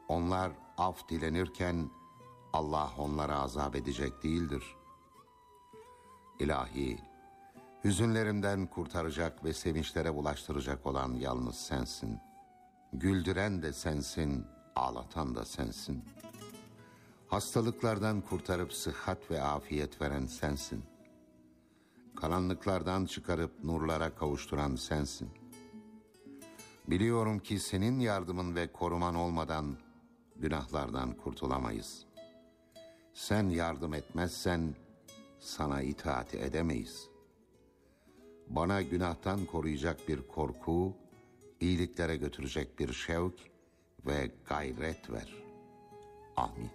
Onlar af dilenirken Allah onlara azap edecek değildir. İlahi, hüzünlerimden kurtaracak ve sevinçlere bulaştıracak olan yalnız sensin. Güldüren de sensin, ağlatan da sensin. Hastalıklardan kurtarıp sıhhat ve afiyet veren sensin. Karanlıklardan çıkarıp nurlara kavuşturan sensin. Biliyorum ki senin yardımın ve koruman olmadan günahlardan kurtulamayız. Sen yardım etmezsen sana itaat edemeyiz. Bana günahtan koruyacak bir korku, iyiliklere götürecek bir şevk ve gayret ver. Amin.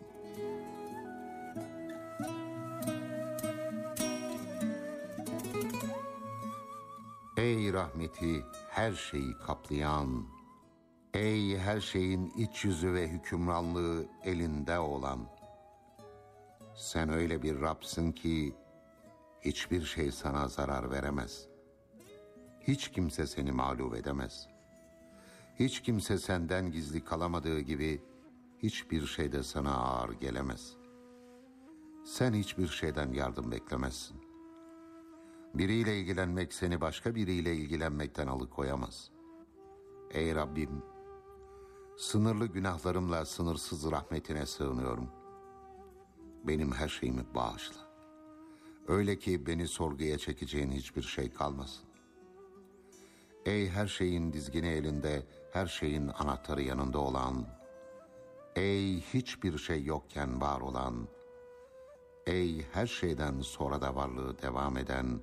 Ey rahmeti her şeyi kaplayan, ey her şeyin iç yüzü ve hükümranlığı elinde olan, sen öyle bir Rab'sın ki hiçbir şey sana zarar veremez. Hiç kimse seni mağlup edemez. Hiç kimse senden gizli kalamadığı gibi hiçbir şey de sana ağır gelemez. Sen hiçbir şeyden yardım beklemezsin. Biriyle ilgilenmek seni başka biriyle ilgilenmekten alıkoyamaz. Ey Rabbim, sınırlı günahlarımla sınırsız rahmetine sığınıyorum. Benim her şeyimi bağışla. Öyle ki beni sorguya çekeceğin hiçbir şey kalmasın. Ey her şeyin dizgini elinde, her şeyin anahtarı yanında olan, ey hiçbir şey yokken var olan, ey her şeyden sonra da varlığı devam eden,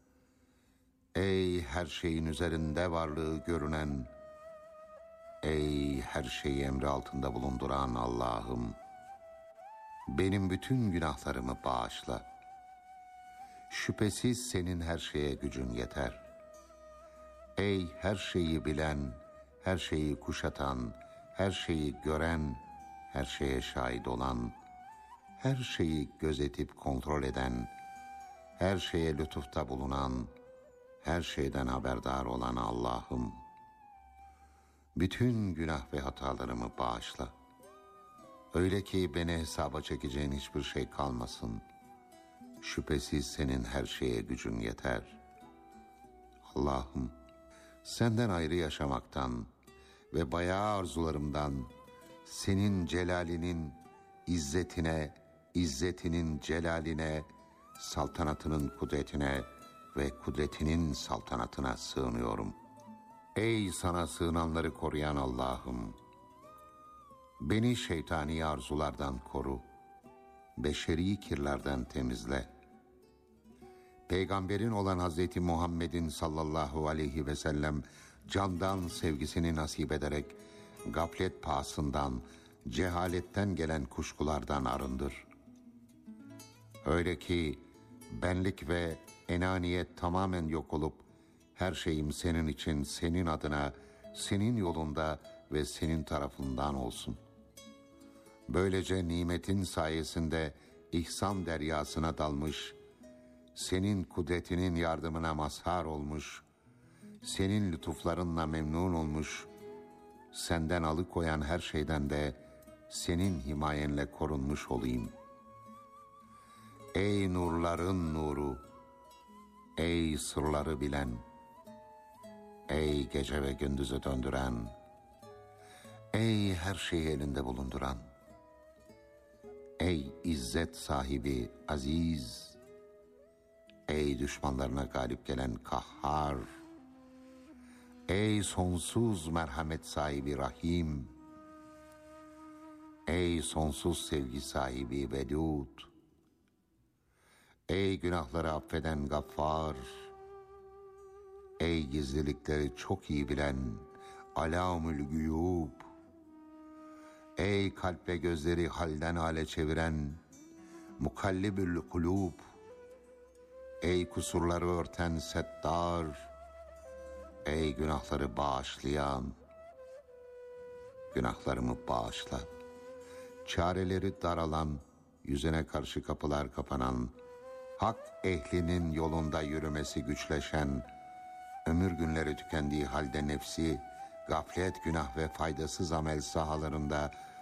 ey her şeyin üzerinde varlığı görünen, ey her şeyi emri altında bulunduran Allah'ım, benim bütün günahlarımı bağışla. Şüphesiz senin her şeye gücün yeter. Ey her şeyi bilen, her şeyi kuşatan, her şeyi gören, her şeye şahit olan, her şeyi gözetip kontrol eden, her şeye lütufta bulunan, her şeyden haberdar olan Allah'ım, bütün günah ve hatalarımı bağışla. Öyle ki beni hesaba çekeceğin hiçbir şey kalmasın. Şüphesiz senin her şeye gücün yeter. Allah'ım, senden ayrı yaşamaktan ve bayağı arzularımdan senin celalinin izzetine, izzetinin celaline, saltanatının kudretine ve kudretinin saltanatına sığınıyorum. Ey sana sığınanları koruyan Allah'ım, beni şeytani arzulardan koru, beşeri kirlerden temizle. Peygamberin olan Hazreti Muhammed'in sallallahu aleyhi ve sellem candan sevgisini nasip ederek gaflet pahasından, cehaletten gelen kuşkulardan arındır. Öyle ki benlik ve enaniyet tamamen yok olup her şeyim senin için, senin adına, senin yolunda ve senin tarafından olsun. Böylece nimetin sayesinde ihsan deryasına dalmış, senin kudretinin yardımına mazhar olmuş, senin lütuflarınla memnun olmuş, senden alıkoyan her şeyden de senin himayenle korunmuş olayım. Ey nurların nuru, ey sırları bilen, ey gece ve gündüzü döndüren, ey her şeyi elinde bulunduran, ey izzet sahibi aziz, ey düşmanlarına galip gelen kahhar, ey sonsuz merhamet sahibi rahim, ey sonsuz sevgi sahibi vedud, ey günahları affeden gaffar, ey gizlilikleri çok iyi bilen alamül güyub, ey kalp ve gözleri halden hale çeviren mukallibül kulub, ey kusurları örten settar, ey günahları bağışlayan, günahlarımı bağışla. Çareleri daralan, yüzüne karşı kapılar kapanan, hak ehlinin yolunda yürümesi güçleşen, ömür günleri tükendiği halde nefsi, gaflet, günah ve faydasız amel sahalarında